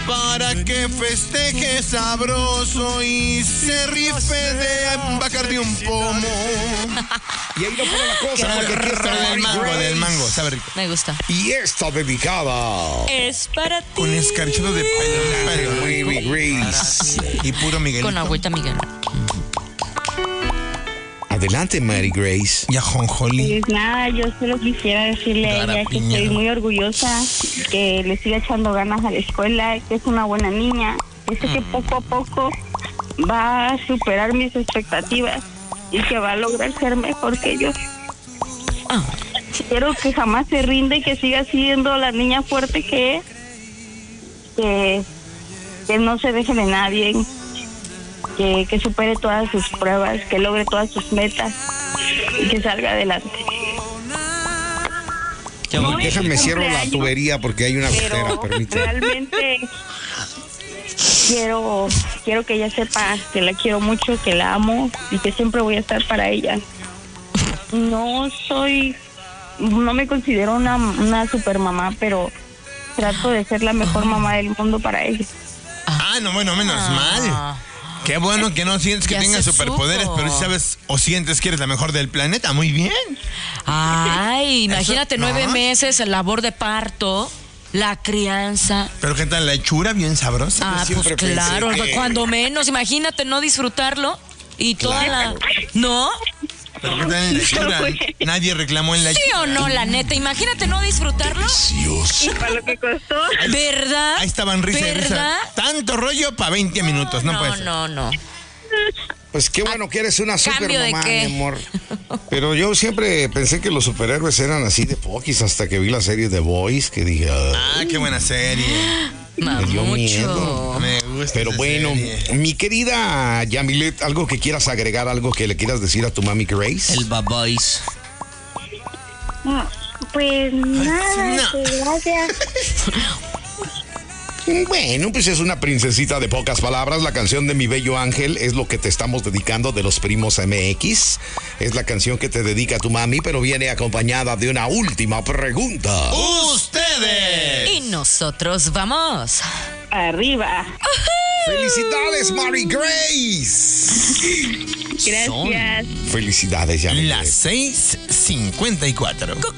para que festeje sabroso y se rife de Bacardi un pomo. Y ahí no pone la cosa, porque aquí está Del mango, sabe rico. Me gusta. Y esta dedicada Es para ti. Con escarchado de pelo. Mary Grace. Y puro Miguelito. Con agüita Miguel. Adelante, Mary Grace. Y ajonjolí. Pues nada, yo solo quisiera decirle a ella que estoy muy orgullosa, que le siga echando ganas a la escuela, que es una buena niña, que sé que poco a poco va a superar mis expectativas y que va a lograr ser mejor que yo. Quiero que jamás se rinde, que siga siendo la niña fuerte que es, que no se deje de nadie, que supere todas sus pruebas, que logre todas sus metas y que salga adelante. Déjame cierro la tubería porque hay una gotera, permíteme. Realmente quiero que ella sepa que la quiero mucho, que la amo y que siempre voy a estar para ella. No me considero una super mamá, pero trato de ser la mejor mamá del mundo para ella. No, bueno, menos mal. Qué bueno que no sientes que Ya tengas se superpoderes, supo. pero si sabes o sientes que eres la mejor del planeta, muy bien. Ay, imagínate, Eso, 9 ¿no? meses, el labor de parto, la crianza. Pero ¿qué tal la hechura? Bien sabrosa. Pues siempre claro, pensé que- cuando menos, imagínate no disfrutarlo y toda la... ¿No? Pero ¿qué tal en la hechura? Nadie reclamó en la ¿Sí hechura. o no, la neta? Imagínate no disfrutarlo. Y para lo que costó. ¿Verdad? Ahí estaban risa y risa. ¿Verdad? Tanto rollo para 20 minutos, no puede ser. No. Pues qué bueno que eres una super ¿Cambio de mamá, qué? mi amor. Pero yo siempre pensé que los superhéroes eran así de poquis hasta que vi la serie The Boys, que dije, Qué buena serie. me dio Mucho. miedo. Me gusta Pero esa bueno, serie. mi querida Yamilet, algo que quieras agregar, algo que le quieras decir a tu mami Grace. El Babois. Pues nada, no. pues gracias. Bueno, pues es una princesita de pocas palabras. La canción de Mi Bello Ángel es lo que te estamos dedicando de los Primos MX. Es la canción que te dedica tu mami, pero viene acompañada de una última pregunta. ¡Ustedes! Y nosotros vamos. Arriba. ¡Felicidades, Mary Grace! Gracias. Felicidades, Yamilet. Las 6:54.